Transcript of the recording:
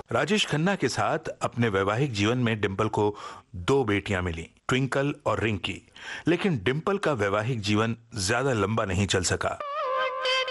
राजेश खन्ना के साथ अपने वैवाहिक जीवन में डिंपल को दो बेटियां मिली, ट्विंकल और रिंकी। लेकिन डिंपल का वैवाहिक जीवन ज्यादा लंबा नहीं चल सका।